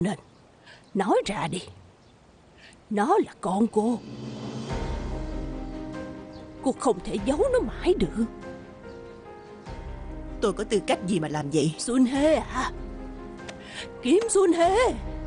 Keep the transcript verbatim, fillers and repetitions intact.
Nên nói ra đi. Nó là con cô. Cô không thể giấu nó mãi được. Tôi có tư cách gì mà làm vậy? Sun Hê à, Kim Sun Hê,